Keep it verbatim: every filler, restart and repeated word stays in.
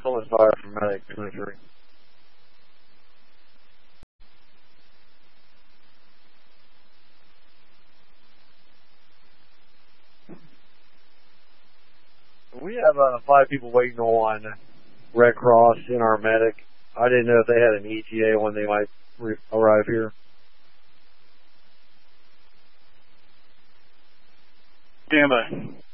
Someone's fire from medic twenty-three. We have uh, five people waiting on Red Cross in our medic. I didn't know if they had an E T A when they might re- arrive here. Stand by.